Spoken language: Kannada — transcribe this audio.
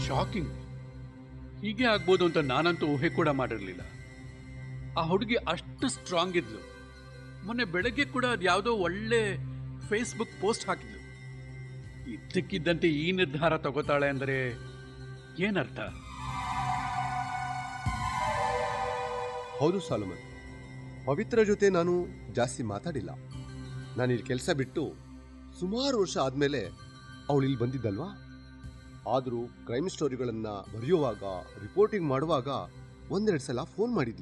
ಶಾಕಿಂಗ್. ಹೀಗೆ ಆಗ್ಬೋದು ಅಂತ ನಾನಂತೂ ಊಹೆ ಕೂಡ ಮಾಡಿರಲಿಲ್ಲ. ಆ ಹುಡುಗಿ ಅಷ್ಟು ಸ್ಟ್ರಾಂಗ್ ಇದ್ಲು. ಮೊನ್ನೆ ಬೆಳಗ್ಗೆ ಕೂಡ ಅದು ಯಾವುದೋ ಒಳ್ಳೆ ಫೇಸ್ಬುಕ್ ಪೋಸ್ಟ್ ಹಾಕಿದ್ಲು. ಇದ್ದಕ್ಕಿದ್ದಂತೆ ಈ ನಿರ್ಧಾರ ತಗೋತಾಳೆ ಅಂದರೆ ಏನರ್ಥ? ಹೌದು ಸಾಲಮನ್, ಪವಿತ್ರ ಜೊತೆ ನಾನು ಜಾಸ್ತಿ ಮಾತಾಡಿಲ್ಲ. ನಾನು ಇಲ್ಲಿ ಕೆಲಸ ಬಿಟ್ಟು ಸುಮಾರು ವರ್ಷ ಆದಮೇಲೆ ಅವಳು ಇಲ್ಲಿ ಬಂದಿದ್ದಲ್ವಾ. ಆದರೂ ಕ್ರೈಮ್ ಸ್ಟೋರಿಗಳನ್ನು ಬರೆಯುವಾಗ, ರಿಪೋರ್ಟಿಂಗ್ ಮಾಡುವಾಗ ಒಂದೆರಡು ಸಲ ಫೋನ್ ಮಾಡಿದ್ಲು.